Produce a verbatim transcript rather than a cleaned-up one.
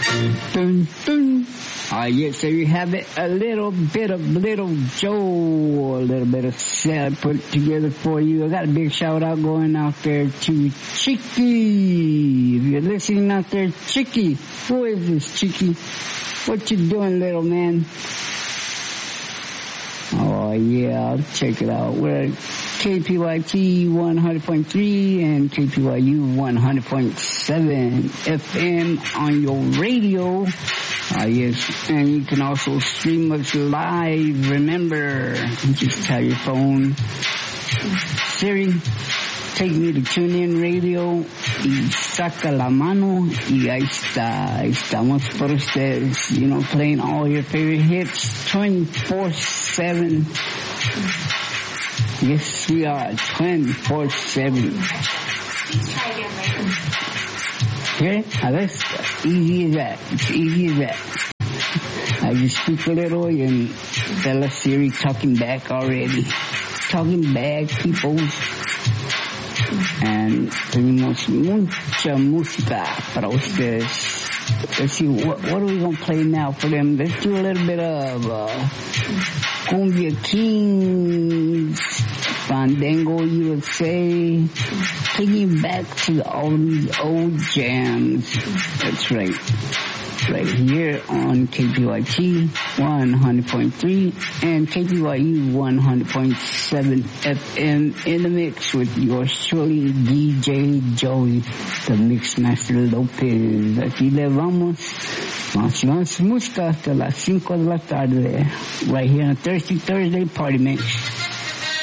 Dun, dun. Uh, yes, there you have it. A little bit of Little Joe, a little bit of set put together for you. I got a big shout out going out there to Chicky. If you're listening out there, Chicky, who is this Chicky? What you doing, little man? Oh yeah, I'll check it out. We're at K P Y T one hundred point three and K P Y U one hundred point seven F M on your radio. Ah, yes, and you can also stream us live. Remember, just tell your phone, Siri, take me to TuneIn Radio y saca la mano y ahí está, ahí estamos por ustedes, you know, playing all your favorite hits twenty-four seven. Yes, we are twenty-four seven. Okay, now that's easy as that. It's easy as that. I just speak a little and fella Siri talking back already. Talking back, people. And tenemos mucha música para ustedes. Let's see, what, what are we going to play now for them? Let's do a little bit of uh, Cumbia Kings, Fandango U S A, taking back to all these old jams. That's right. Right here on K P Y T one hundred point three and K P Y U one hundred point seven F M in the mix with yours truly, D J Joey, the Mixmaster Lopez. Aquí le vamos. Vamos, vamos, música hasta las cinco de la tarde. Right here on Thirsty Thursday Party Mix.